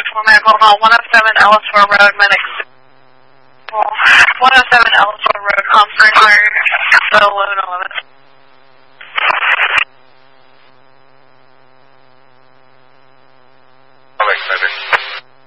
medical call, 107 Ellisville Road, medic. 107 Ellisville Road, Comfort Hire.